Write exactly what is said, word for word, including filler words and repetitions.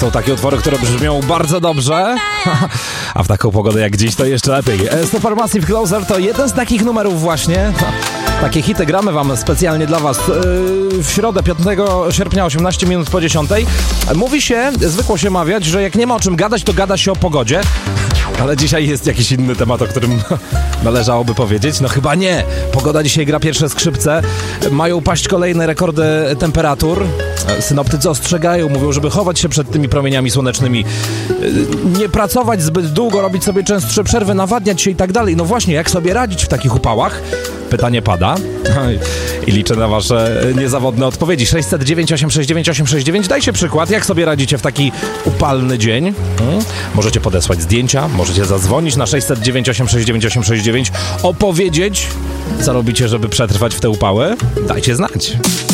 Są takie utwory, które brzmią bardzo dobrze, a w taką pogodę jak dziś to jeszcze lepiej. Supermassive Closer to jeden z takich numerów właśnie. Takie hity gramy wam specjalnie dla was w środę piątego sierpnia, osiemnaście minut po dziesiątej. Mówi się, zwykło się mawiać, że jak nie ma o czym gadać, to gada się o pogodzie. Ale dzisiaj jest jakiś inny temat, o którym należałoby powiedzieć. No chyba nie. Pogoda dzisiaj gra pierwsze skrzypce. Mają paść kolejne rekordy temperatur. Synoptycy ostrzegają, mówią, żeby chować się przed tymi promieniami słonecznymi. Nie pracować zbyt długo, robić sobie częstsze przerwy, nawadniać się i tak dalej. No właśnie, jak sobie radzić w takich upałach? Pytanie pada i liczę na wasze niezawodne odpowiedzi. sześćset dziewięć osiem sześć dziewięć osiem sześć dziewięć. Dajcie przykład, jak sobie radzicie w taki upalny dzień. Hmm? Możecie podesłać zdjęcia, możecie zadzwonić na sześćset dziewięć osiem sześć dziewięć osiem sześć dziewięć, opowiedzieć, co robicie, żeby przetrwać w te upały. Dajcie znać.